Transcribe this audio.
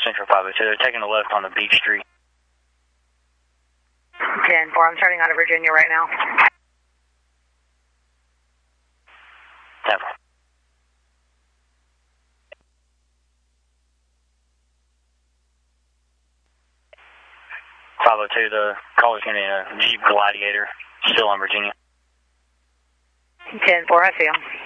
Central 502. They're taking a left on the Beach Street. 10-4, I'm turning out of Virginia right now. 10-4. The caller's going to be a Jeep Gladiator, still on Virginia. 10-4, I see him.